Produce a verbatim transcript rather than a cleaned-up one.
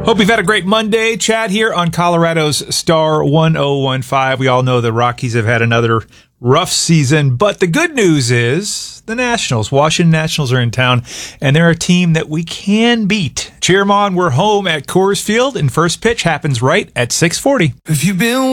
Hope you've had a great Monday. Chad here on Colorado's Star one oh one five. We all know the Rockies have had another rough season, but the good news is the Nationals, Washington Nationals are in town, and they're a team that we can beat. Cheer 'em on. We're home at Coors Field, and first pitch happens right at six forty. Have you been